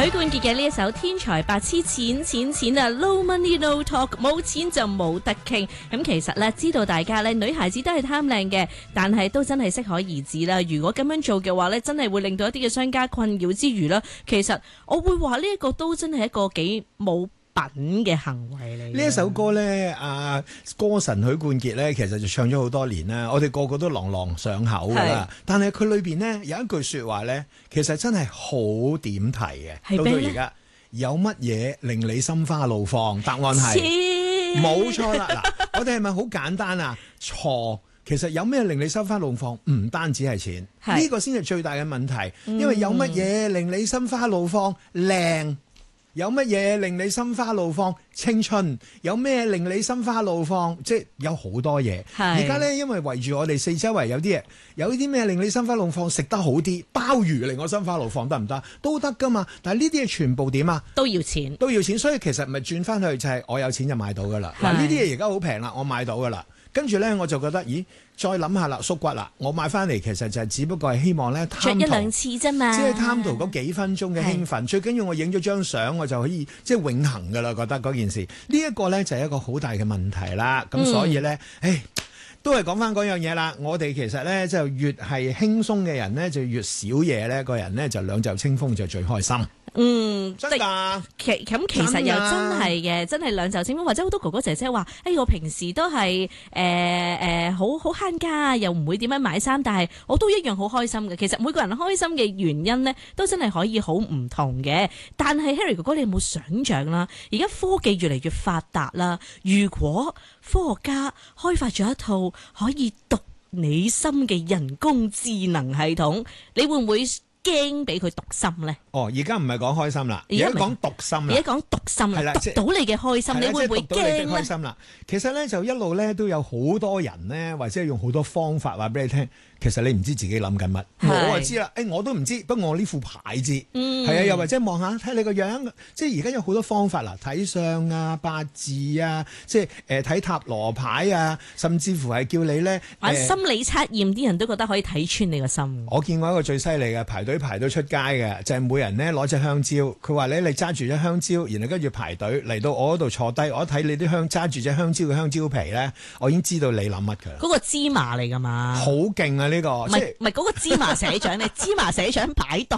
許冠傑嘅呢一首《天才白痴錢錢錢》啊 ，No money no talk， 冇錢就冇得傾。咁其實咧，知道大家咧女孩子都係貪靚嘅，但係都真係適可而止啦。如果咁樣做嘅話咧，真係會令到一啲嘅商家困擾之餘啦，其實我會話呢一個都真係一個幾冇品嘅行為嚟。 呢一首歌咧，歌神許冠傑咧，其實就唱咗好多年啦，我哋個個都朗朗上口噶啦。但係佢裏邊呢，有一句說話咧，其實真係好點題嘅。到到而家有乜嘢令你心花怒放？答案係冇錯啦。嗱，我哋係咪好簡單啊？錯，其實有咩令你心花怒放？唔單止係錢，呢個先係最大嘅問題。因為有乜嘢令你心花怒放？靚。有乜嘢令你心花怒放？青春。有咩令你心花怒放？即係有好多嘢。而家呢，因為圍住我哋四周圍有啲嘢，有啲咩令你心花怒放？食得好啲，鮑魚令我心花怒放得唔得？都得噶嘛。但係呢啲嘢全部點啊？都要錢。所以其實咪轉翻去就係我有錢就買到噶啦。嗱，呢啲嘢而家好平啦，我買到噶啦。跟住咧，我就覺得，咦，再諗下啦，縮骨啦，我買翻嚟其實就係只不過係希望咧， 着一兩次啫嘛， 即係貪圖嗰幾分鐘嘅興奮，最緊要我影咗張相，我就可以即係永恆噶啦，覺得嗰件事，呢一個咧就係一個好大嘅問題啦。咁所以咧，都係講翻嗰樣嘢啦。我哋其實咧就越係輕鬆嘅人咧，就越少嘢咧，個人咧就兩袖清風就最開心。真㗎， 其實又真係嘅，真係兩袖清風，或者好多哥哥姐姐話，我平時都係好慳家，又唔會點樣買衫，但係我都一樣好開心嘅。其實每個人開心嘅原因呢，都真係可以好唔同嘅。但係 Harry 哥哥，你有冇想像啦？而家科技越嚟越發達啦，如果科學家開發咗一套可以讀你心嘅人工智能系統，你會唔會驚俾佢讀心咧？ 而家唔係講開心啦，而家講讀心啦。 而家講讀心啦，讀到你嘅開心，你會唔會驚咧？ 開心啦，其實咧就一路咧都有好多人咧，或者用好多方法話俾你聽。其實你唔知自己諗緊乜，我就知啦。我都唔知，不過我呢副牌知，係啊，又或者望下睇你個樣，即係而家有好多方法啦，睇相啊、八字啊，即係睇塔羅牌啊，甚至乎係叫你咧玩心理測驗，啲人都覺得可以睇穿你個心。 我見過一個最犀利嘅，排隊排到出街嘅，就係每人咧攞隻香蕉，佢話你揸住隻香蕉，然後跟住排隊嚟到我嗰度坐低，我睇你啲揸住隻香蕉嘅香蕉皮咧，我已經知道你諗乜㗎啦。 嗰個芝麻嚟㗎嘛？ 好勁啊！呢個唔係嗰個芝麻社長，你芝麻社長擺檔